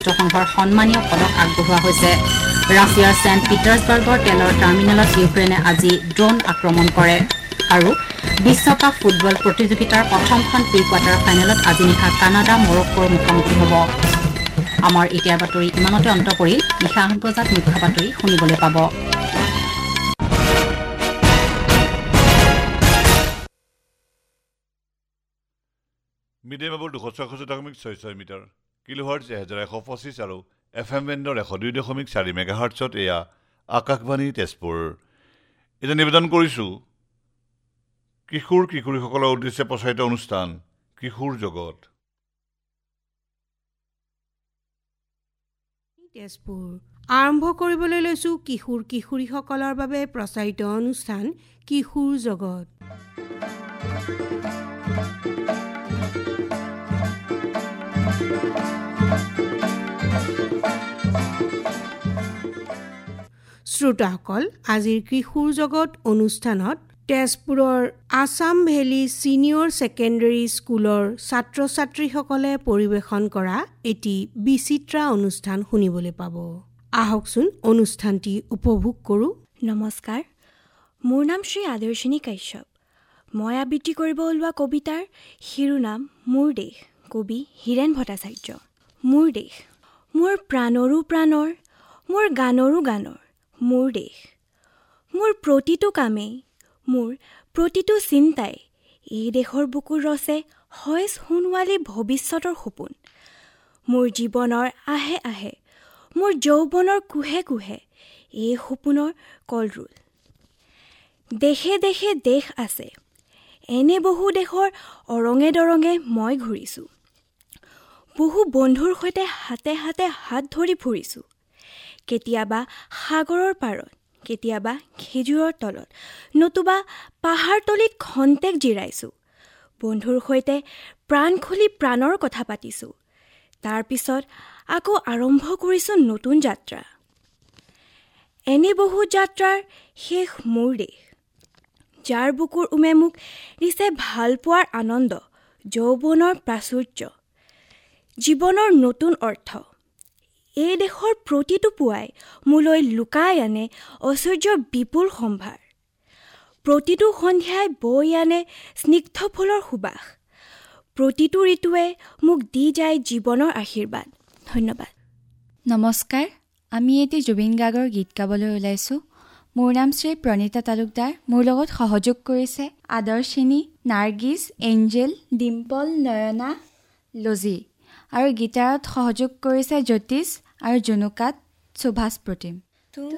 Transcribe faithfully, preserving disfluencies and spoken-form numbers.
ৰাষ্ট্ৰসংঘৰ সন্মানীয় পদক আগবঢ়োৱা হৈছে ৰাছিয়াৰ সেন্ট পিটাৰ্ছবাৰ্গৰ তেলৰ টাৰ্মিনেলত ইউক্ৰেনে আজি ড্ৰোন আক্ৰমণ কৰে আৰু বিশ্বকাপ ফুটবল প্ৰতিযোগিতাৰ প্ৰথমখন প্ৰি কোৱাৰ্টাৰ ফাইনেলত আজি নিশা কানাডা মৰক্কোৰ মুখামুখি হ'ব আমাৰ এতিয়াৰ বাতৰি ইমানতে অন্ত পৰিল নিশা আঠ বজাত মুখ্য বাতৰি শুনিবলৈ পাব মিডিয়াম ৱেভৰ দুশ ছয়ষষ্ঠি দশমিক ছয় ছয় মিটাৰ কিলোহাৰ্টজ এহেজাৰ এশ পঁচিছ আৰু এফ এম বেণ্ডৰ এশ দুই দশমিক চাৰি মেগাহাৰ্টছত এয়া আকাশবাণী তেজপুৰ এতিয়া নিবেদন কৰিছোঁ কিশোৰ কিশোৰীসকলৰ উদ্দেশ্যে প্ৰচাৰিত অনুষ্ঠান কিশোৰ জগত তেজপুৰ আৰম্ভ কৰিবলৈ লৈছোঁ কিশোৰ কিশোৰীসকলৰ বাবে প্ৰচাৰিত অনুষ্ঠান কিশোৰ জগত শ্ৰোতাসকল আজিৰ কিশোৰ জগত অনুষ্ঠানত তেজপুৰৰ আছাম ভেলী ছিনিয়ৰ ছেকেণ্ডেৰী স্কুলৰ ছাত্ৰ ছাত্ৰীসকলে পৰিৱেশন কৰা এটি বিচিত্ৰা অনুষ্ঠান শুনিবলৈ পাব আহকচোন অনুষ্ঠানটি উপভোগ কৰোঁ নমস্কাৰ মোৰ নাম শ্ৰী আদৰ্শিনী কাশ্যপ মই আবৃত্তি কৰিব ওলোৱা কবিতাৰ শিৰোনাম মোৰ দেশ কবি হীৰেণ ভট্টাচাৰ্য মোৰ দেশ মোৰ প্ৰাণৰো প্ৰাণৰ মোৰ গানৰো গানৰ মোৰ দেশ মোৰ প্ৰতিটো কামেই মোৰ প্ৰতিটো চিন্তাই এই দেশৰ বুকুৰ ৰচে হয় সোণোৱালী ভৱিষ্যতৰ সপোন মোৰ জীৱনৰ আহে আহে মোৰ যৌৱনৰ কুহে কুহে এই সপোনৰ কলৰোল দেশে দেশে দেশ আছে এনে বহু দেশৰ অৰঙে দৰঙে মই ঘূৰিছোঁ বহু বন্ধুৰ সৈতে হাতে হাতে হাত ধৰি ফুৰিছোঁ কেতিয়াবা সাগৰৰ পাৰত কেতিয়াবা খেজুৰৰ তলত নতুবা পাহাৰতলিত খন্তেক জিৰাইছোঁ বন্ধুৰ সৈতে প্ৰাণ খুলি প্ৰাণৰ কথা পাতিছোঁ তাৰ পিছত আকৌ আৰম্ভ কৰিছোঁ নতুন যাত্ৰা এনে বহু যাত্ৰাৰ শেষ মোৰ দেশ যাৰ বুকুৰ উমে মোক দিছে ভাল পোৱাৰ আনন্দ যৌৱনৰ প্ৰাচুৰ্য জীৱনৰ নতুন অৰ্থ এই দেশৰ প্ৰতিটো পুৱাই মোলৈ লুকাই আনে ঐশ্বৰ্যৰ বিপুল সম্ভাৰ প্ৰতিটো সন্ধিয়াই বৈ আনে স্নিগ্ধ ফুলৰ সুবাস প্ৰতিটো ঋতুৱে মোক দি যায় জীৱনৰ আশীৰ্বাদ ধন্যবাদ নমস্কাৰ আমি এটি জুবিন গাৰ্গৰ গীত গাবলৈ ওলাইছোঁ মোৰ নাম শ্ৰী প্ৰণীতা তালুকদাৰ মোৰ লগত সহযোগ কৰিছে আদৰ্শিনী নাৰ্গিছ এঞ্জেল ডিম্পল নয়না লজি আৰু গীটাৰত সহযোগ কৰিছে জ্যোতিষ আৰু জুনুকাত সুভাষ প্ৰতিম